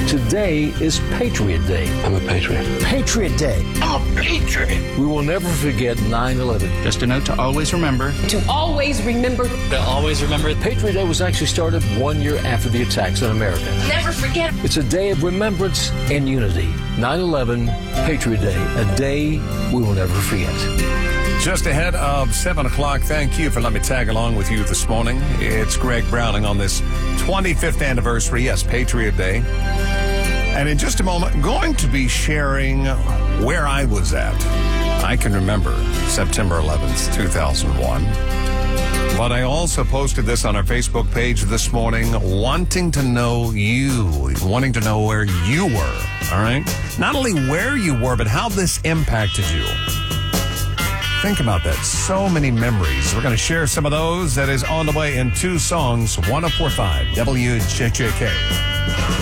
Today is Patriot Day. I'm a patriot. Patriot Day. I'm a patriot. We will never forget 9/11. Just a note to always remember. To always remember. To always remember. Patriot Day was actually started 1 year after the attacks on America. Never forget. It's a day of remembrance and unity. 9/11, Patriot Day, a day we will never forget. Just ahead of 7 o'clock, thank you for letting me tag along with you this morning. It's Greg Browning on this 25th anniversary, yes, Patriot Day. And in just a moment, going to be sharing where I was at. I can remember September 11th, 2001. But I also posted this on our Facebook page this morning, wanting to know you, wanting to know where you were, all right? Not only where you were, but how this impacted you. Think about that. So many memories. We're going to share some of those. That is on the way in two songs, 104.5 WJJK.